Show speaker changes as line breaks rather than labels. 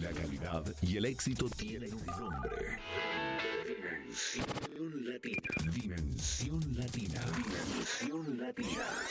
La calidad y el éxito tienen un nombre. Dimensión Latina. Dimensión Latina. Dimensión Latina.